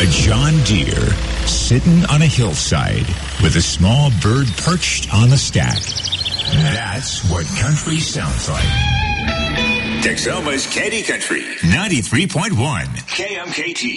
A John Deere sitting on a hillside with a small bird perched on the stack. That's what country sounds like. Texoma's Candy Country 93.1 KMKT.